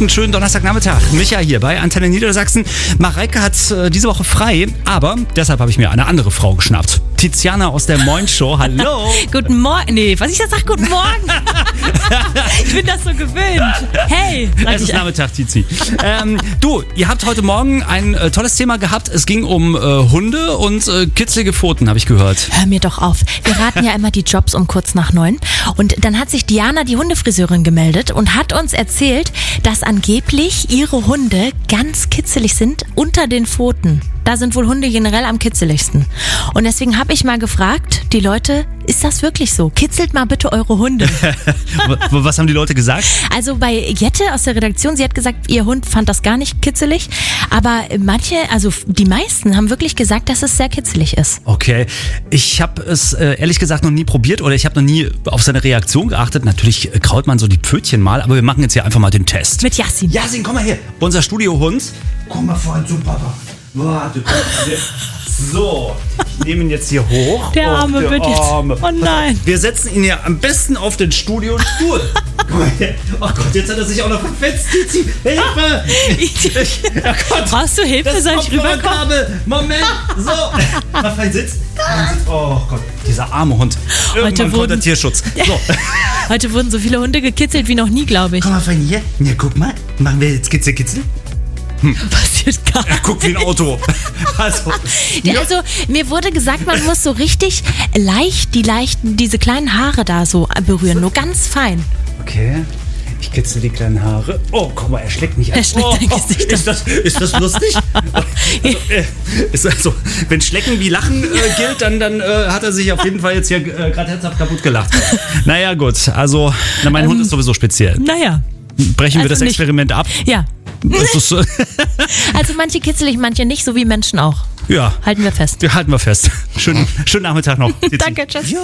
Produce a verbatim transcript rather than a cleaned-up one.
guten, schönen Donnerstagnachmittag. Micha hier bei Antenne Niedersachsen. Mareike hat äh, diese Woche frei, aber deshalb habe ich mir eine andere Frau geschnappt. Tiziana aus der Moin Show. Hallo. Guten Morgen. Nee, was ich da sage, guten Morgen. Ich bin das so gewöhnt. Hey. Es ist Nachmittag, Tizi. ähm, du, ihr habt heute Morgen ein äh, tolles Thema gehabt. Es ging um äh, Hunde und äh, kitzelige Pfoten, habe ich gehört. Hör mir doch auf. Wir raten ja immer die Jobs um kurz nach neun. Und dann hat sich Diana, die Hundefriseurin, gemeldet und hat uns erzählt, dass angeblich ihre Hunde ganz kitzelig sind unter den Pfoten. Da sind wohl Hunde generell am kitzeligsten. Und deswegen habe ich mal gefragt, die Leute, ist das wirklich so? Kitzelt mal bitte eure Hunde. Was haben die Leute gesagt? Also bei Jette aus der Redaktion, sie hat gesagt, ihr Hund fand das gar nicht kitzelig. Aber manche, also die meisten haben wirklich gesagt, dass es sehr kitzelig ist. Okay, ich habe es äh, ehrlich gesagt noch nie probiert oder ich habe noch nie auf seine Reaktion geachtet. Natürlich äh, kraut man so die Pfötchen mal, aber wir machen jetzt hier einfach mal den Test. Mit Yassin. Yassin, komm mal her. Unser Studiohund. Komm mal vorhin zu Papa. Warte. So, ich nehme ihn jetzt hier hoch. Der arme, oh, der bitte. Arme. Oh nein. Wir setzen ihn ja am besten auf den Studiostuhl. Guck mal her. Oh Gott, jetzt hat er sich auch noch verfetzt. Tizi, Hilfe! Ich, oh Gott. Brauchst du Hilfe? Das Soll ich rüberkommen? Moment, so. Mal fein sitzt. Oh Gott, dieser arme Hund. Irgendwann kommt der Tierschutz. So. Heute wurden so viele Hunde gekitzelt wie noch nie, glaube ich. Komm mal fein hier. Ja, guck mal. Machen wir jetzt Kitzel, Kitzel? Hm. Passiert gar Er guckt wie ein Auto. Also, ja. also, mir wurde gesagt, man muss so richtig leicht die leichten, diese kleinen Haare da so berühren, nur ganz fein. Okay. Ich kitzel die kleinen Haare. Oh, guck mal, er schlägt mich an. Er schlägt oh, dein Gesicht ist, das, ist das lustig? Also, äh, ist also, wenn Schlecken wie Lachen äh, gilt, dann, dann äh, hat er sich auf jeden Fall jetzt hier äh, gerade herzhaft kaputt gelacht. Naja, gut. Also, na, mein ähm, Hund ist sowieso speziell. Naja. Brechen also wir das nicht. Experiment ab? Ja. Ist so? Also manche kitzelig, manche nicht, so wie Menschen auch. Ja. Halten wir fest. Ja, halten wir fest. Schönen, schönen Nachmittag noch. Danke, tschüss.